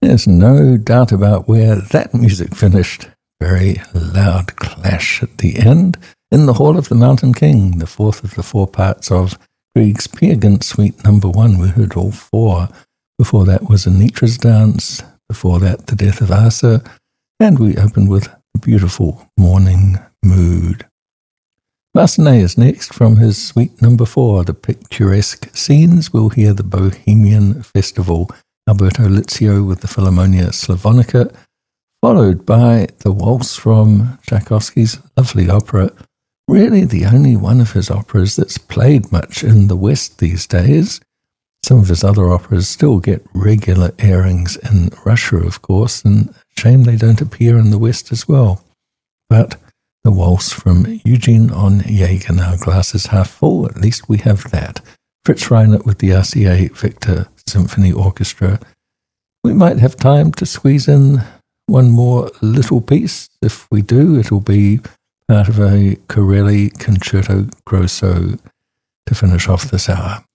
There's no doubt about where that music finished. Very loud clash at the end in the Hall of the Mountain King, the fourth of the four parts of Grieg's Peer Gynt Suite No. 1. We heard all four. Before that was Anitra's Dance, before that The Death of Asa, and we opened with the beautiful Morning Mood. Massenet is next from his Suite No. 4, The Picturesque Scenes. We'll hear the Bohemian Festival, Alberto Lizio with the Philharmonia Slavonica, followed by the waltz from Tchaikovsky's lovely opera, really the only one of his operas that's played much in the West these days. Some of his other operas still get regular airings in Russia, of course, and shame they don't appear in the West as well. But the waltz from Eugene Onegin, Our Glass is Half Full, at least we have that. Fritz Reinert with the RCA Victor Symphony Orchestra. We might have time to squeeze in one more little piece. If we do, it'll be part of a Corelli Concerto Grosso to finish off this hour.